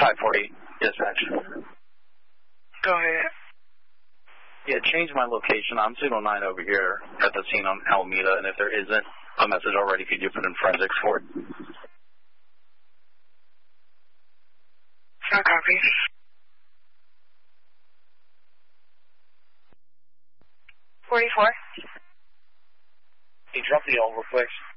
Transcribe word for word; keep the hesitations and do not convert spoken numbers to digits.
five forty, dispatch. Go ahead. Yeah, change my location. I'm two oh nine over here at the scene on Alameda, and if there isn't a message already, could you put in forensics for it? No copy. forty-four. Hey, drop the L real quick.